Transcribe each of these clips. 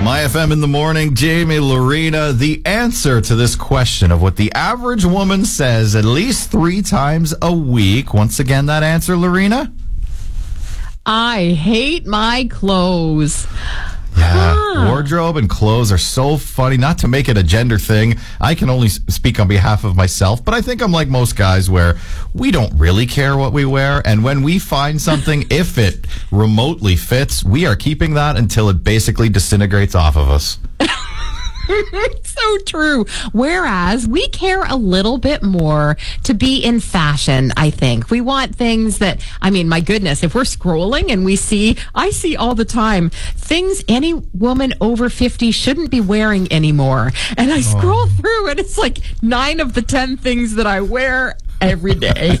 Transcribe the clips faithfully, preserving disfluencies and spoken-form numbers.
My F M in the morning, Jamie, Lorena, the answer to this question of what the average woman says at least three times a week. Once again, that answer, Lorena? I hate my clothes. Yeah, Huh. wardrobe and clothes are so funny. Not to make it a gender thing, I can only speak on behalf of myself, but I think I'm like most guys where we don't really care what we wear, and when we find something, if it remotely fits, we are keeping that until it basically disintegrates off of us. So true. Whereas we care a little bit more to be in fashion, I think. We want things that, I mean, my goodness, if we're scrolling and we see, I see all the time, things any woman over fifty shouldn't be wearing anymore. And I scroll oh. through and it's like nine of the ten things that I wear every day.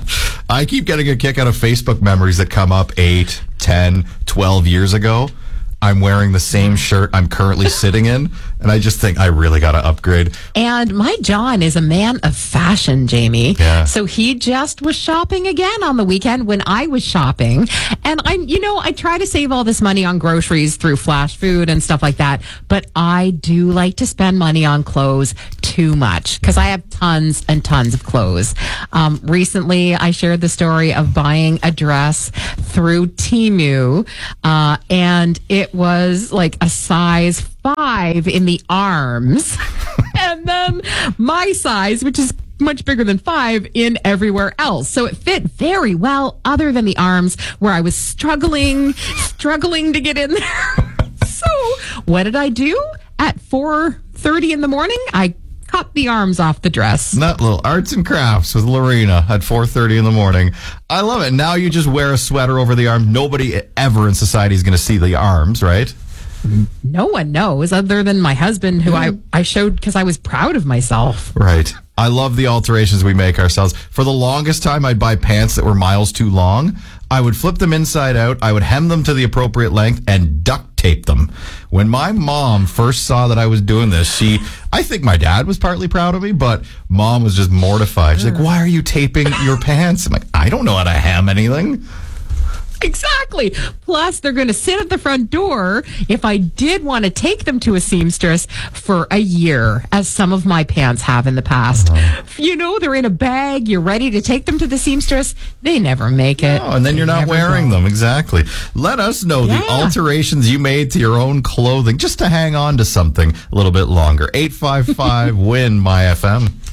I keep getting a kick out of Facebook memories that come up eight, ten, twelve years ago. I'm wearing the same shirt I'm currently sitting in, and I just think I really got to upgrade. And my John is a man of fashion, Jamie. Yeah. So he just was shopping again on the weekend when I was shopping. And I, you know, I try to save all this money on groceries through Flash Food and stuff like that. But I do like to spend money on clothes too much because I have tons and tons of clothes. Um, recently, I shared the story of buying a dress through Temu, uh, and it was like a size five in the arms. And then my size, which is much bigger than five, in everywhere else. So it fit very well other than the arms where I was struggling, struggling to get in there. So what did I do? At four thirty in the morning, I cut the arms off the dress. That little arts and crafts with Lorena at four thirty in the morning. I love it. Now you just wear a sweater over the arm. Nobody ever in society is going to see the arms, right? No one knows other than my husband, who I, I showed because I was proud of myself. Right. I love the alterations we make ourselves. For the longest time, I'd buy pants that were miles too long. I would flip them inside out. I would hem them to the appropriate length and duct tape them. When my mom first saw that I was doing this, she, I think my dad was partly proud of me, but mom was just mortified. She's like, why are you taping your pants? I'm like, I don't know how to hem anything. Exactly. Plus, they're going to sit at the front door if I did want to take them to a seamstress for a year, as some of my pants have in the past. Uh-huh. You know, they're in a bag. You're ready to take them to the seamstress. They never make it. No, and then you're not wearing go. them. Exactly. Let us know yeah. the alterations you made to your own clothing just to hang on to something a little bit longer. eight five five, win, My F M.